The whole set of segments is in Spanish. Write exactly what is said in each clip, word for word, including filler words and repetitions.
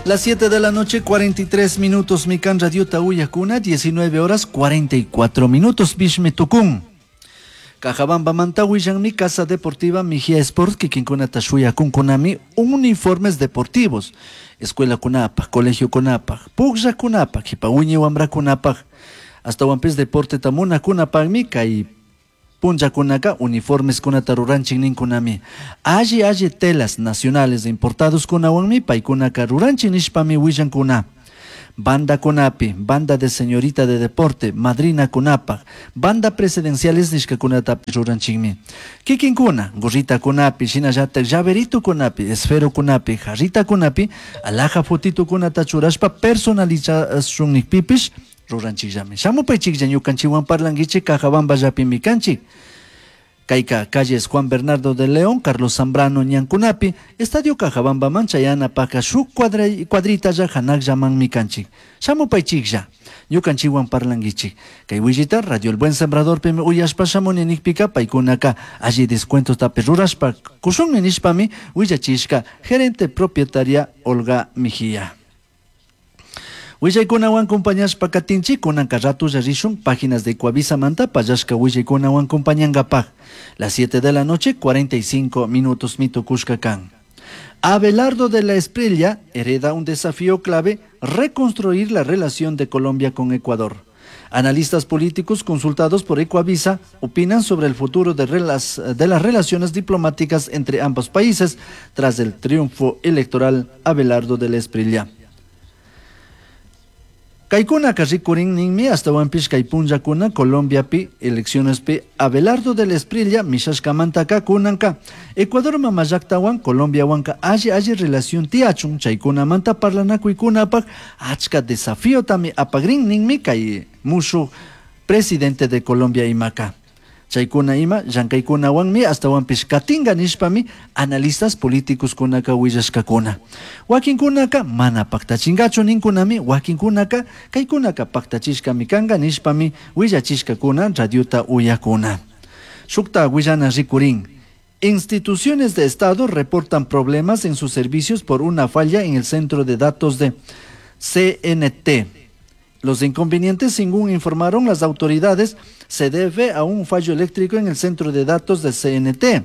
Las siete de la noche, cuarenta y tres minutos. Mikan Radio Tauyacuna, diecinueve horas, cuarenta y cuatro minutos. Bishme Tukun. Cajabamba Mantahuillan, mi casa deportiva, Mijia Sports, que quien con Tashuya con Konami, uniformes deportivos. Escuela Kunapa, Colegio Kunapa, Pugja Kunapa, Kipauñi Wambra Kunapa, hasta Wampes Deporte Tamuna Kunapa, Mika y Punja Kunaka, uniformes Kunataruranching Nin Kunami. Allí hay telas nacionales importados Kunawanmi, Paikunaka Ruranching Nishpami Huillan Kuna. Banda Kunapi, banda de señorita de deporte, madrina Kunapa, banda presidenciales Nishka Kunatapi Ruranchingmi. Kikin Kuna, gorrita Kunapi, Shinayata, llaverito Kunapi, esfero Kunapi, jarrita Kunapi, alaja fotito Kunata Churashpa, personalización Nikpipish, Ruranchigami. Shamu Paichigyan Yukanchiwan Parlangichi, Cajabamba Yapimikanchi. Caica, calles Juan Bernardo de León, Carlos Zambrano, Ñancunapi, Estadio Cajabamba, Manchayana, Pacashu, Cuadrita, ya, Hanak, Yaman, Micanchi. Shamu Paichigya, Yucanchiwan Parlangichi. Caihuillita, Radio El Buen Sembrador, Peme Uyashpa, Shamun, Enikpika, Paikunaka, allí descuentos taperurashpa, Kushun, Nishpami, Uyachishka, gerente propietaria Olga Mijía. Huillaikunawan compañías Pacatinchi, Kunan Carratu Yarishun, páginas de Coavisa Manta, Payashka Huillaikunawan compañangapag. Las siete de la noche, cuarenta y cinco minutos, Mito Kushkakan. Abelardo de la Espriella hereda un desafío clave: reconstruir la relación de Colombia con Ecuador. Analistas políticos consultados por Ecoavisa opinan sobre el futuro de, relas, de las relaciones diplomáticas entre ambos países tras el triunfo electoral Abelardo de la Espriella. Kaikuna Kajikurin Ninmi hasta Wampish Kaipunja Kuna, Colombia Pi, elecciones Pi, Abelardo de la Espriella, Mishashkamantaka Kunanka, Ecuador Mamayaktawan, Colombia Wanka, Aji Aji relación Tiachun, Chaikuna Manta Parlanakuikunapak, Achka desafío Tami Apagrin Ninmi Kai Mushu, presidente de Colombia Imaka. Chaikuna ima, Yankaikuna wanmi, hasta Wampish Katinga Nishpami, analistas políticos kunaka Willashkakuna. Wakin kunaka, mana paktachingacho ninkunami, Wakin kunaka, Kaikunaka paktachishka mikanga Nishpami, Willachishkakuna, Radiota Uyakuna. Shukta Willana Rikurin. Instituciones de Estado reportan problemas en sus servicios por una falla en el centro de datos de C N T. Los inconvenientes, según informaron las autoridades, se debe a un fallo eléctrico en el centro de datos de C N T.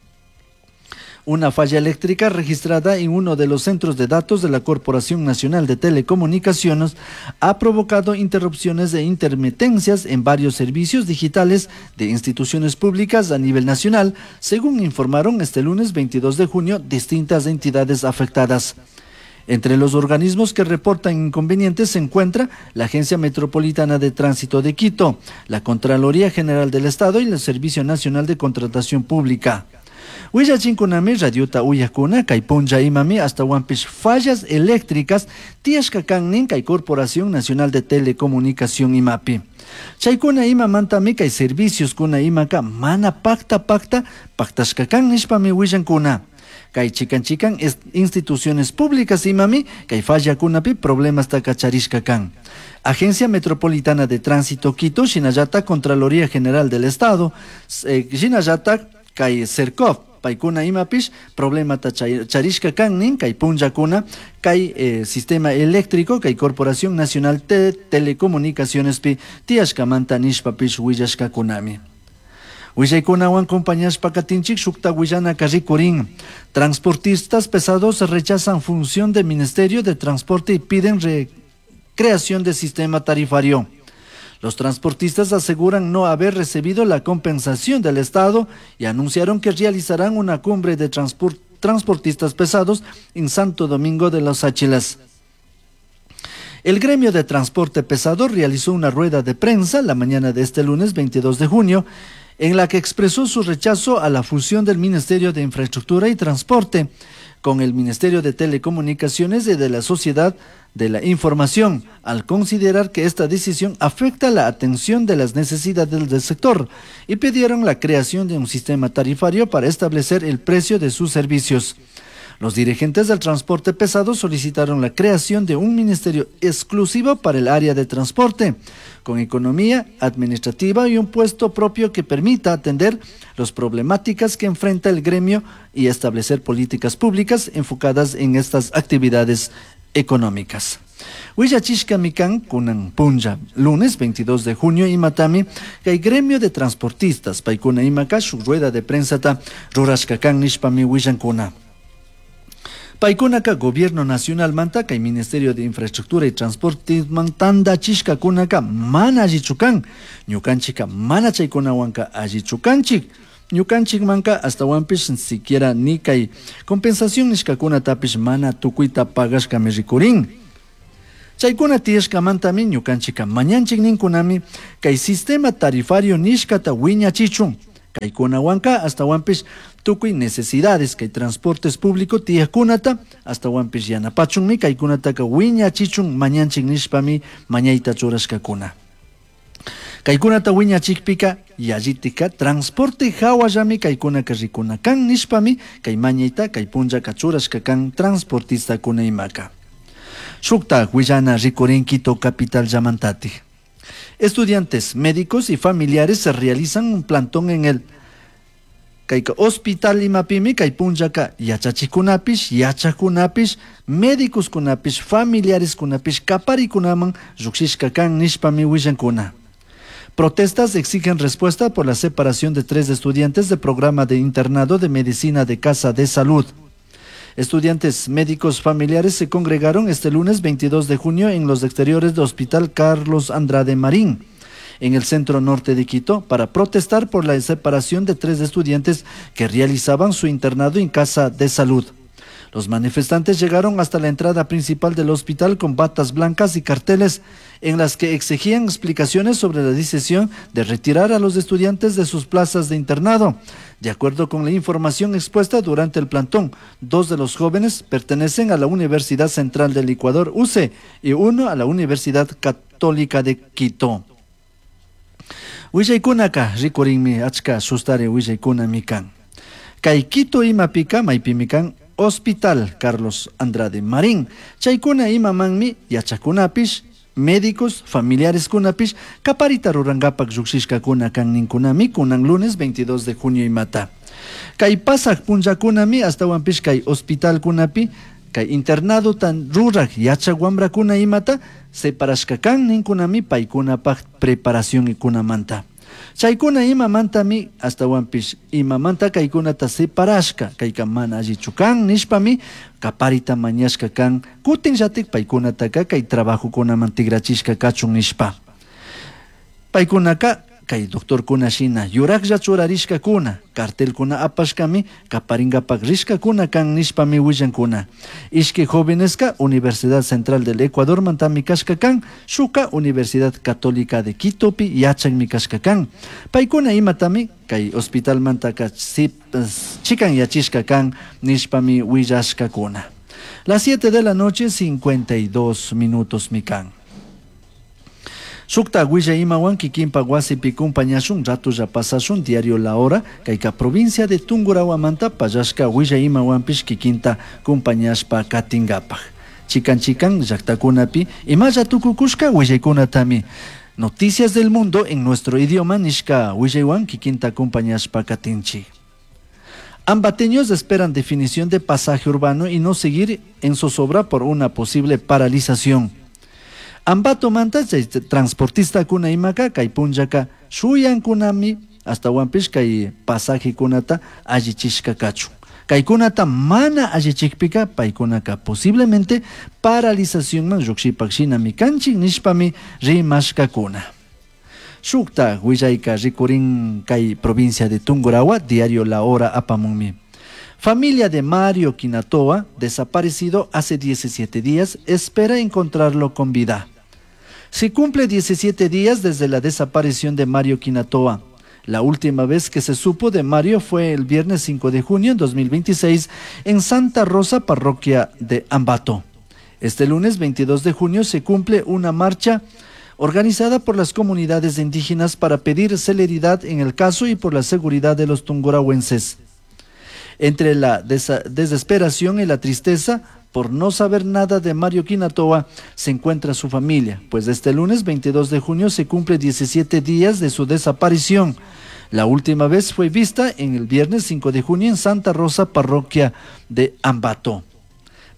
Una falla eléctrica registrada en uno de los centros de datos de la Corporación Nacional de Telecomunicaciones ha provocado interrupciones e intermitencias en varios servicios digitales de instituciones públicas a nivel nacional, según informaron este lunes veintidós de junio distintas entidades afectadas. Entre los organismos que reportan inconvenientes se encuentra la Agencia Metropolitana de Tránsito de Quito, la Contraloría General del Estado y el Servicio Nacional de Contratación Pública. Huillachinkunami, Radiota Uyakuna, Kaipunja Imami, hasta Wampish, fallas eléctricas, Tiashkakannin, Kai Corporación Nacional de Telecomunicación Imapi. Chaikuna Ima Mantami, Kai Servicios Kuna Imaka, Mana Pacta Pacta, Pactashkakan Nishpami Huillankuna. Kai chican chican instituciones públicas y mami, kai falla kunapi problemas takacharishkakan. Agencia Metropolitana de Tránsito Quito, Shinayata Contraloría General del Estado, Shinayata kai Cercov, paikuna imapish, problema tacharishkakan nin, kai punjakuna, kai eh, sistema eléctrico, kai Corporación Nacional de Telecomunicaciones pi, tiashkamanta nishpapish huillashkakunami. Huillaikunawan compañías Pacatinchik, Shukta Huillana Kajikurin. Transportistas pesados rechazan función del Ministerio de Transporte y piden creación de sistema tarifario. Los transportistas aseguran no haber recibido la compensación del Estado y anunciaron que realizarán una cumbre de transport, transportistas pesados en Santo Domingo de los Áchilas. El gremio de transporte pesado realizó una rueda de prensa la mañana de este lunes veintidós de junio, en la que expresó su rechazo a la fusión del Ministerio de Infraestructura y Transporte con el Ministerio de Telecomunicaciones y de la Sociedad de la Información, al considerar que esta decisión afecta la atención de las necesidades del sector, y pidieron la creación de un sistema tarifario para establecer el precio de sus servicios. Los dirigentes del transporte pesado solicitaron la creación de un ministerio exclusivo para el área de transporte, con economía administrativa y un puesto propio que permita atender las problemáticas que enfrenta el gremio y establecer políticas públicas enfocadas en estas actividades económicas. Huillachishka mikan kunan punja, lunes veintidós de junio imatami, que hay gremio de transportistas, paikuna imaka su rueda de prensa ta rurashkakan nishpami huillankuna. Paikunaka Gobierno Nacional manta kay Ministerio de Infraestructura y Transporte mantanda chishka kunaka mana allichukan, ñukanchika mana chaykunawanka allichukanchik. Ñukanchik manka hasta wampish siquiera ni kay compensación nishkakuna tapish mana tukuita pagashka merikurin. Chaykuna tiyashka mantami ñukanchika mañanchik ninkunami kay sistema tarifario nishkata wiñachichun. Kaykunawanka hasta wampish tukuy necesidades kay transportes público tiyakunata hasta wampish yanapachunmi kaykunataka wiñachichun mañanchik nishpami mañayta churashkakuna. Kaykunata wiñachikpika yajitika transporte hawallami kaykunaka rikunakan nishpami kay mañayta kay punllaka churashkakan transportista kuna imaka. Shukta Huillana rikurin Quito capital llamantati. Estudiantes, médicos y familiares se realizan un plantón en el Kaika Hospital Imapimi, Kaipunjaka, Yachachikunapish, Yachakunapish, médicos kunapish, familiares kunapish, Kapari kunaman, Yuxishkakan Nishpami Huillankuna. Protestas exigen respuesta por la separación de tres estudiantes del programa de internado de medicina de Casa de Salud. Estudiantes médicos familiares se congregaron este lunes veintidós de junio en los exteriores del Hospital Carlos Andrade Marín, en el centro norte de Quito, para protestar por la separación de tres estudiantes que realizaban su internado en Casa de Salud. Los manifestantes llegaron hasta la entrada principal del hospital con batas blancas y carteles en las que exigían explicaciones sobre la decisión de retirar a los estudiantes de sus plazas de internado. De acuerdo con la información expuesta durante el plantón, dos de los jóvenes pertenecen a la Universidad Central del Ecuador, U C E, y uno a la Universidad Católica de Quito. Huillaykunaka rikurinmi achka sustare huillaykuna mikan. Kay Quito imapika maypimikan Hospital Carlos Andrade Marín. Chaykuna imamanmi yachakunapish, médicos, familiares kunapish, kaparita rurangapak yuxishkakuna kan ninkunami kunan lunes veintidós de junio imata. Kay pasak punjakunami hasta wampish kay hospital kunapi, kay internado tan rurak yachawambrakuna imata, separashkakan ninkunami paykunapak preparación ikunamanta. Chaykuna imamantami hasta wampish imamanta kaykunata separashka kayka mana allichukan nishpami kaparita mañashkakan kutin llatik paykunataka kay trabajo kunaman tigrachishka kachun nishpa. Paykunaka kay doctor kuna shina yuraklla churarishka kuna cartel kuna apashkami kaparingapak rishka kuna kan nishpami willankuna. Ishki joveneska Universidad Central del Ecuador mantami kashka kan, shuka Universidad Católica de Quitopi yachanmi kashka kan. Paykuna imatami kay hospital mantaka chikan yachishka kan nishpami willashka kuna. Las siete de la noche cincuenta y dos minutos mikan. Shukta Huilla Imawan Kikimpa Guasipi Kumpañashun Ratu Yapasashun Diario La Hora Kaika provincia de Tungurahua Payashka Huilla Imawan Pish Kikinta Kumpañashpa Katingapaj Chikan Chikan Yaktakunapi Imaya Tukukushka Huillaykunatami. Noticias del mundo en nuestro idioma Nishka Huillaywan Kikinta Kumpañashpa Katinchi. Ambateños esperan definición de pasaje urbano y no seguir en zozobra por una posible paralización. Ambato manta transportista kuna imaka kay punjaka shuyan kunami hasta wampish kay pasaje kunata allichishka kachu. Kay kunata mana allichikpika paykunaka posiblemente paralización man yukshipaksina mikanchik nishpami rimashka kuna. Shukta Huillayka rikurin kay provincia de Tungurahua Diario La Hora apamunmi. Familia de Mario Quinatoa, desaparecido hace diecisiete días, espera encontrarlo con vida. Se cumple diecisiete días desde la desaparición de Mario Quinatoa. La última vez que se supo de Mario fue el viernes cinco de junio de dos mil veintiséis en Santa Rosa, parroquia de Ambato. Este lunes veintidós de junio se cumple una marcha organizada por las comunidades indígenas para pedir celeridad en el caso y por la seguridad de los tungurahuenses. Entre la des- desesperación y la tristeza por no saber nada de Mario Quinatoa se encuentra su familia, pues este lunes veintidós de junio se cumple diecisiete días de su desaparición. La última vez fue vista en el viernes cinco de junio en Santa Rosa, parroquia de Ambato.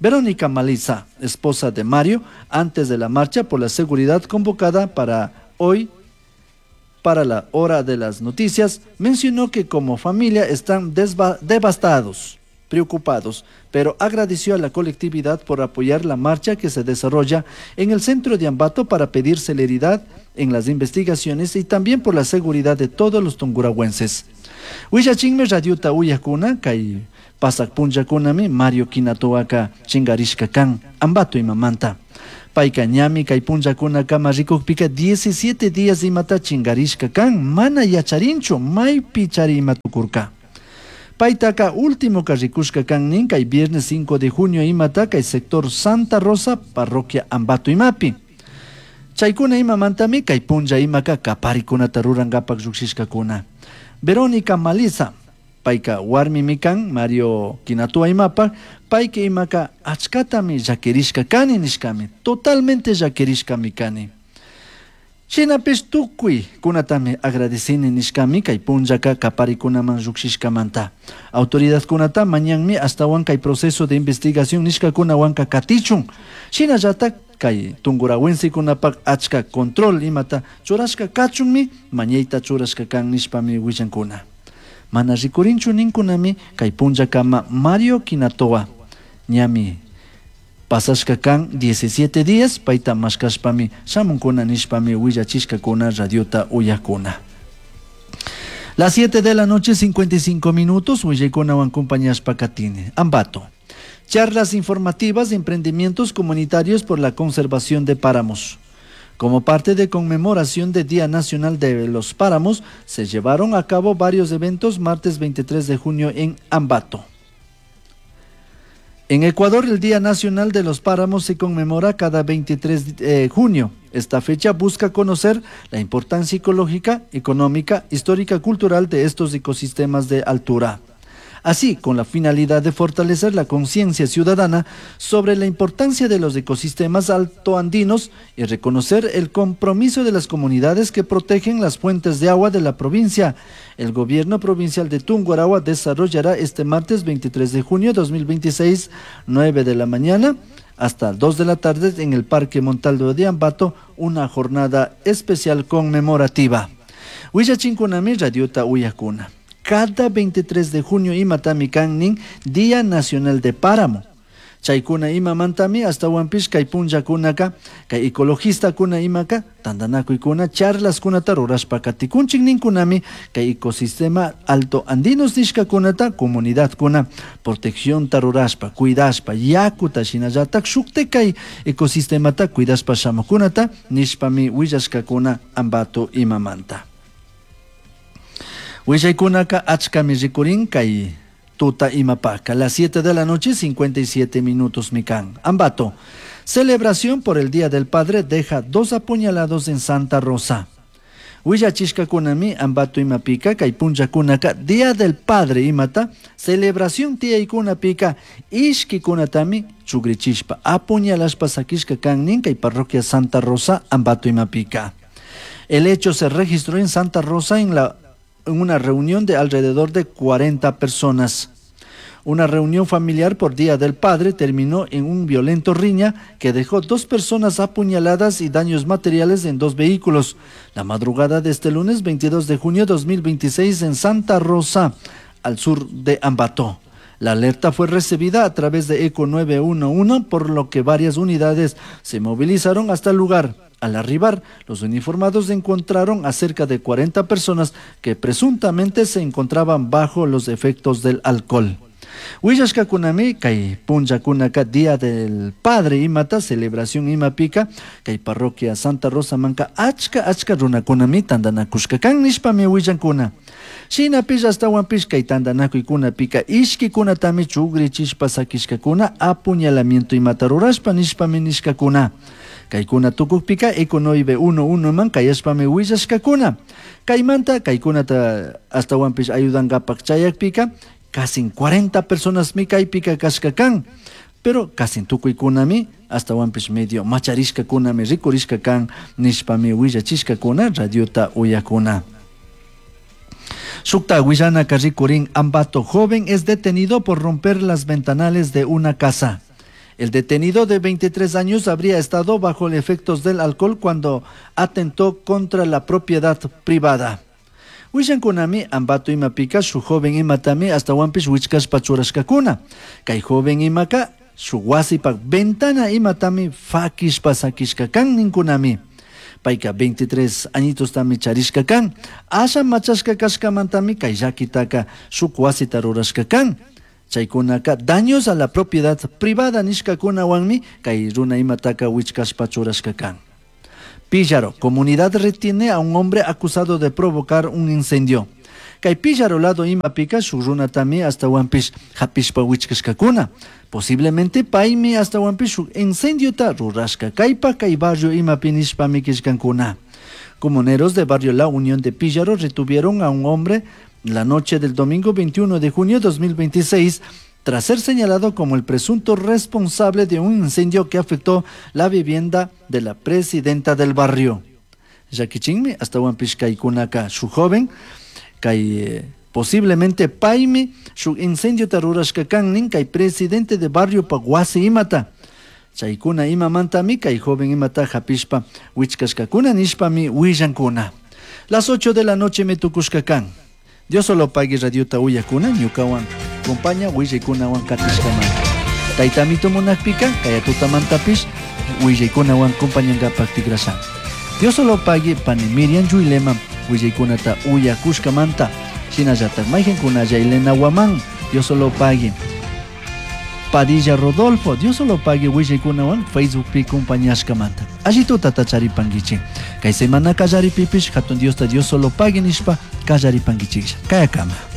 Verónica Maliza, esposa de Mario, antes de la marcha por la seguridad convocada para hoy, para la hora de las noticias, mencionó que como familia están devastados, preocupados, pero agradeció a la colectividad por apoyar la marcha que se desarrolla en el centro de Ambato para pedir celeridad en las investigaciones y también por la seguridad de todos los tungurahuenses. Huillachinme radiuta uyakuna kay pasak punjakunami Mario Kinatoaka chingarishka kan Ambato y mamanta. Paika ñami kay punjakuna kama rikukpika diecisiete días imata chingarishka kan mana yacharinchu maypi chari imatukurka. Paitaka último karikushka kan nin kay viernes cinco de junio imata kay sector Santa Rosa, parroquia Ambato imapi. Chaykuna imamantami kay punja imaka kaparikunata rurangapak llukshishkakuna. Verónica Maliza, paika warmi mikan Mario Kinatua imapa, paika imaka achkatami llaquerishka kani nishkami, totalmente llaquerishka mikani. Shinapish tukui kunatami agradecini nishkami kay punjaka kaparikunaman llukshishkamanta. Autoridad kunata mañanmi hasta huanca proceso de investigación nishkakuna huanca katichun. Shinallatak kay tungurawensi kunapak achka control imata churashka kachunmi mañayta churashka kan nishpami willankuna. Mana rikurinchu ninkunami kay punjakama Mario Kinatoa ñami pasashka kan diecisiete días paita mashkashpami shamunkuna nishpami willachishkakuna radiota uyakuna. Las siete de la noche cincuenta y cinco minutos willaykuna wan compañashpa katini Ambato. Charlas informativas de emprendimientos comunitarios por la conservación de páramos. Como parte de conmemoración del Día Nacional de los Páramos, se llevaron a cabo varios eventos martes veintitrés de junio en Ambato. En Ecuador, el Día Nacional de los Páramos se conmemora cada veintitrés de junio. Esta fecha busca conocer la importancia ecológica, económica, histórica, cultural de estos ecosistemas de altura. Así, con la finalidad de fortalecer la conciencia ciudadana sobre la importancia de los ecosistemas altoandinos y reconocer el compromiso de las comunidades que protegen las fuentes de agua de la provincia, el gobierno provincial de Tungurahua desarrollará este martes veintitrés de junio de dos mil veintiséis, nueve de la mañana hasta dos de la tarde en el Parque Montalvo de Ambato, una jornada especial conmemorativa. Huillachinkunami radiota uyakuna. Cada veintitrés de junio imatami kannin Día Nacional de Páramo. Chaykuna imamantami hasta Wampish kay punjakunaka, kay ecologista kuna imaka, tandanakuykuna charlas kunata rurashpa katikunchik ninkunami kay ecosistema alto andinos nishkakunata comunidad kuna protección tarurashpa, cuidashpa, yakuta shinallatak shukte kay ecosistemata cuidashpa shamukunata nishpami willashkakuna Ambato imamanta. Huillaikunaka achkami rikurin kay tuta imapaka. Las siete de la noche, cincuenta y siete minutos mikan. Ambato. Celebración por el Día del Padre deja dos apuñalados en Santa Rosa. Huillachishkakunami Ambato imapika kay punjakunaka Día del Padre imata. Celebración tiaykunapika ishkikunatami chugrichishpa apuñalashpa sakishka kannin kay parroquia Santa Rosa Ambato imapika. El hecho se registró en Santa Rosa en la en una reunión de alrededor de cuarenta personas. Una reunión familiar por Día del Padre terminó en un violento riña que dejó dos personas apuñaladas y daños materiales en dos vehículos. La madrugada de este lunes veintidós de junio de dos mil veintiséis en Santa Rosa, al sur de Ambato. La alerta fue recibida a través de ECO nueve uno uno, por lo que varias unidades se movilizaron hasta el lugar. Al arribar, los uniformados encontraron a cerca de cuarenta personas que presuntamente se encontraban bajo los efectos del alcohol. Huillashkakunami kay punjakunaka Día del Padre imata celebración imapika kay parroquia Santa Rosa manka achka achka runakunami tandanakushkakan nishpami huillankuna. Shinapish hasta wampish kay tandanakuykuna ishkikunatami chugrichishpa sakishkakuna apuñalamiento imata rurashpa nishpami nishkakuna. Kaykuna tukukpika ECO nueve uno uno man kayashpami huillashkakuna. Kaymanta kaykunata hasta wampish ayudangapak chayakpika casi cuarenta personas mi kaypika kashkakan, pero casi tukuykunami hasta wampish medio macharishkakunami rikurishkakan nishpami huillachishkakuna radiota uyakuna. Shukta Huillana Karikurin Ambato, joven es detenido por romper las ventanales de una casa. El detenido de veintitrés años habría estado bajo los efectos del alcohol cuando atentó contra la propiedad privada. Wishankunami ambato imapika su joven imatami hasta wampis wichkas pachurashkakuna. Kay joven imaka su wasipak ventana imatami fakishpa sakishkakan ninkunami. Paika veintitrés añitos tami charishkakan. Asha machashka kashkamantami kay yakitaka su wasita rurashkakan. Chaykunaka daños a la propiedad privada nishkakunawanmi kay runa imataka wichkashpa churashkakan. Píllaro, comunidad retiene a un hombre acusado de provocar un incendio. Kay Píllaro lado imapika su runa tami hasta wampish hapishpa wichkashkakuna. Posiblemente paimi hasta wampish incendio ta rurashka kaypa kay barrio imapinishpa mikishkankuna. Comuneros de barrio La Unión de Píllaro retuvieron a un hombre la noche del domingo veintiuno de junio de dos mil veintiséis tras ser señalado como el presunto responsable de un incendio que afectó la vivienda de la presidenta del barrio. Yakichinmi hasta wampish kay kunaka su joven kay eh, posiblemente paimi su incendio tarurashkakannin kay presidente de barrio Paguasi imata. Chaykuna imamantami kay joven imata hapishpa wichkashkakuna nishpami willankuna. Las ocho de la noche me tukushkakan. Dios solo pague radio tauyakuna ñukawan compañía Willaikunawan katishkaman. Taytamito monakpika kayatutamantapish Willaikunawan compañangapak tigrasan. Dios solo pague pani Miriam Yuilema Willaykunata uyakushkamanta. Shinallatak mayjinkunalla Elena Waman. Dios solo pague. Padilla Rodolfo, Dios solo pague Willaikunawan Facebook pi compañashkamanta. Allí tu tatacharipangichi. Kay semana kallaripipish hatun Dios ta Dios solo pague nishpa kallaripangichi. Kaya kama.